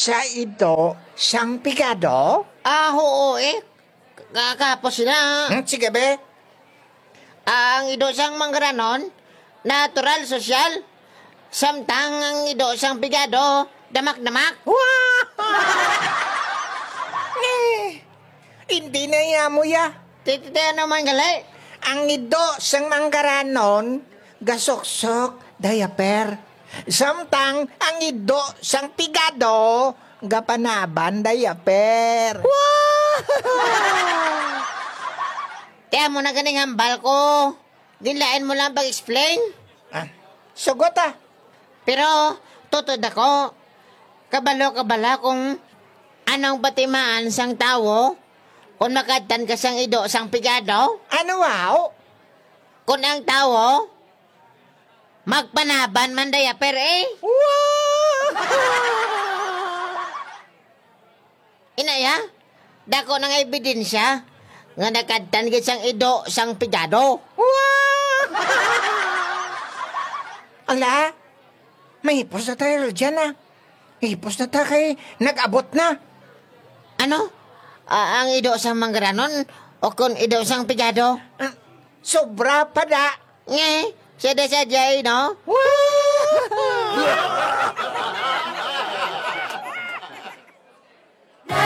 sa ito sang pigado? Oo Kakapos na. Sige be. Ang ido sang manggaranon, natural, sosyal. Samtang ang ido sang pigado, damak-damak. Hindi na yamo ya. Tititiyan naman gali. Ang ido sang manggaranon, gasoksok, diaper. Samtang ang ido sang pigado, gapanaban, diaper. Kaya mo na ganing hambal ko. Ginlain mo lang pag-explain. Sugot ah. Pero, tutod ako. Kabalo-kabala kung anong batimaan sang tao kung makatan ka sang ido sang pigado. Ano wow? Kung ang tao magpanaban man diaper Inaya, dako ng ebidensya nga nakadtan ka sang ido sang pigado. Ala, may hipos na tayo dyan ah. Hipos na tayo kay nag-abot na. Ano? Ang ido sang manggaranon o kung ido sang pigado? Sobra pa da. Sadya-sadya, no?